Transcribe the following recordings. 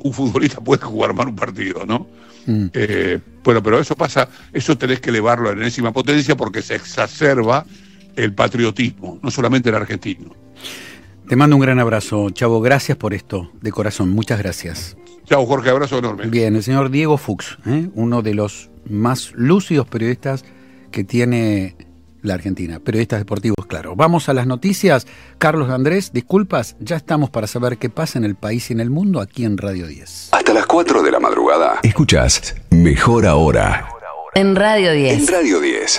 un futbolista puede jugar mal un partido, ¿no? Bueno, pero eso pasa, eso tenés que elevarlo a la enésima potencia porque se exacerba el patriotismo, no solamente el argentino. Te mando un gran abrazo, Chavo, gracias por esto, de corazón, muchas gracias. Chao, Jorge, abrazo enorme. Bien, el señor Diego Fuchs, uno de los más lúcidos periodistas que tiene la Argentina, periodistas deportivos, claro. Vamos a las noticias. Carlos Andrés, disculpas, ya estamos para saber qué pasa en el país y en el mundo aquí en Radio 10. Hasta las 4 de la madrugada. Escuchás Mejor Ahora. En Radio 10. En Radio 10.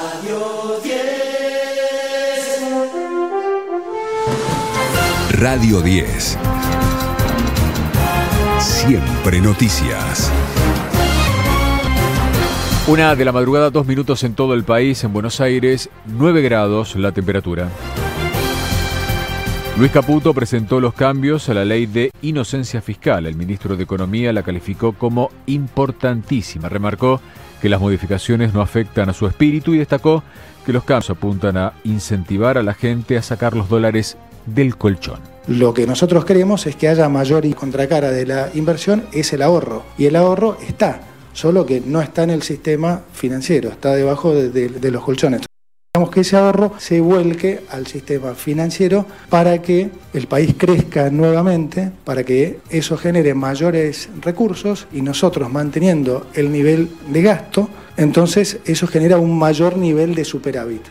Radio 10. Siempre noticias. 1 de la madrugada, 2 minutos en todo el país. En Buenos Aires, 9 grados la temperatura. Luis Caputo presentó los cambios a la ley de inocencia fiscal. El ministro de Economía la calificó como importantísima. Remarcó que las modificaciones no afectan a su espíritu y destacó que los cambios apuntan a incentivar a la gente a sacar los dólares del colchón. Lo que nosotros queremos es que haya mayor y contracara de la inversión es el ahorro. Y el ahorro está, solo que no está en el sistema financiero, está debajo de los colchones. Queremos que ese ahorro se vuelque al sistema financiero para que el país crezca nuevamente, para que eso genere mayores recursos y nosotros manteniendo el nivel de gasto, entonces eso genera un mayor nivel de superávit.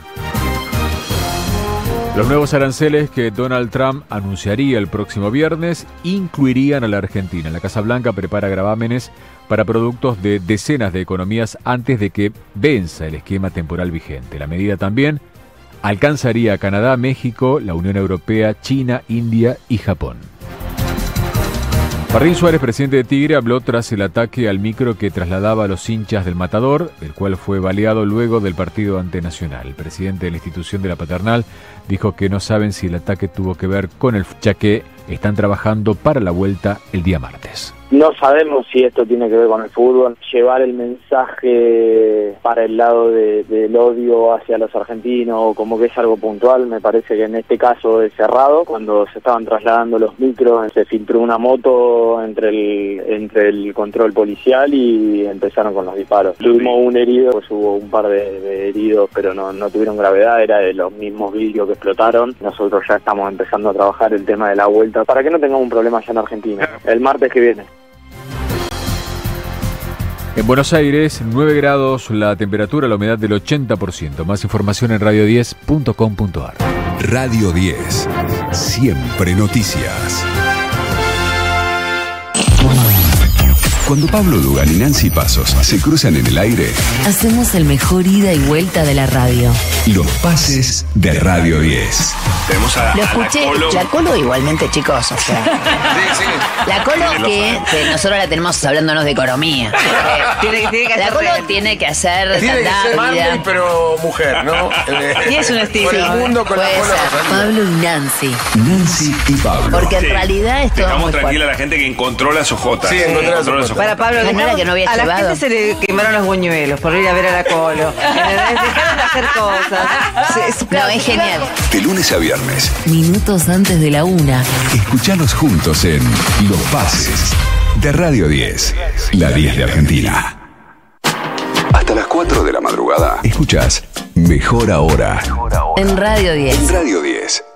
Los nuevos aranceles que Donald Trump anunciaría el próximo viernes incluirían a la Argentina. La Casa Blanca prepara gravámenes para productos de decenas de economías antes de que venza el esquema temporal vigente. La medida también alcanzaría a Canadá, México, la Unión Europea, China, India y Japón. Martín Suárez, presidente de Tigre, habló tras el ataque al micro que trasladaba a los hinchas del Matador, el cual fue baleado luego del partido ante Nacional. El presidente de la institución de la Paternal dijo que no saben si el ataque tuvo que ver con el ya que están trabajando para la vuelta el día martes. No sabemos si esto tiene que ver con el fútbol. Llevar el mensaje para el lado del odio hacia los argentinos, como que es algo puntual, me parece que en este caso es cerrado. Cuando se estaban trasladando los micros, se filtró una moto entre el control policial y empezaron con los disparos. Tuvimos un herido, pues hubo un par de heridos, pero no tuvieron gravedad, era de los mismos vidrios que explotaron. Nosotros ya estamos empezando a trabajar el tema de la vuelta para que no tengamos un problema allá en Argentina, el martes que viene. En Buenos Aires, 9 grados la temperatura, la humedad del 80%. Más información en radio10.com.ar. Radio 10. Siempre noticias. Cuando Pablo Dugan y Nancy Pasos se cruzan en el aire, hacemos el mejor ida y vuelta de la radio. Los pases de Radio 10. Tenemos lo escuché, la Colo igualmente, chicos, o sea. Sí. La Colo que nosotros la tenemos hablándonos de economía. La Colo tiene que hacer Marley, pero mujer, ¿no? Y es un estilo. Por el mundo con la Colo. Pablo y Nancy. Nancy y Pablo. Porque en realidad es todo dejamos muy tranquila a fuerte. la gente que encontró las ojotas. Sí, encontró las ojotas. Para Pablo, No era que no había a la llevado. gente se le quemaron los buñuelos por ir a ver a la Colo. Dejaron de hacer cosas. No, es genial. De lunes a viernes. Minutos antes de la 1. Escuchanos juntos en Los Pases de Radio 10. La 10 de Argentina. Hasta las 4 de la madrugada. Escuchás Mejor Ahora. En Radio 10. En Radio 10.